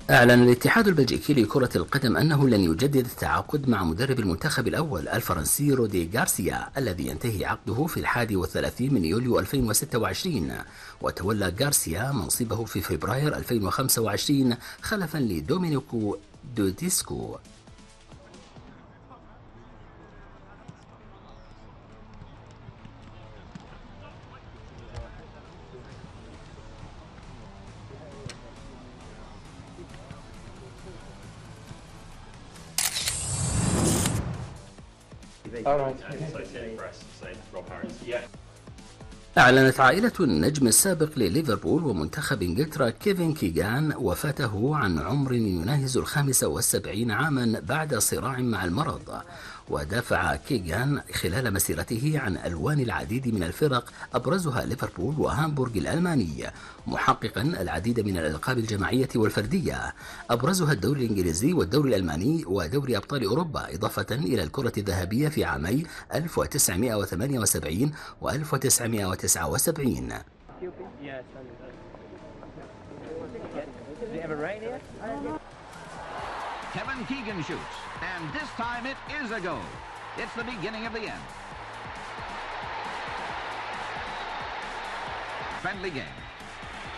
أعلن الاتحاد البلجيكي لكرة القدم أنه لن يجدد التعاقد مع مدرب المنتخب الأول الفرنسي رودي غارسيا الذي ينتهي عقده في 31 من يوليو 2026. وتولى غارسيا منصبه في فبراير 2025 خلفا لدومينيكو دوديسكو. أعلنت عائلة النجم السابق لليفربول ومنتخب إنجلترا كيفن كيغان وفاته عن عمر يناهز 75 عاما بعد صراع مع المرض. ودافع كيغان خلال مسيرته عن ألوان العديد من الفرق أبرزها ليفربول وهامبورغ الألماني، محققا العديد من الألقاب الجماعية والفردية أبرزها الدوري الإنجليزي والدوري الألماني ودوري أبطال أوروبا، إضافة إلى الكرة الذهبية في عامي 1978 و 1979. Kevin Keegan shoots, and this time it is a goal. It's the beginning of the end. Friendly game.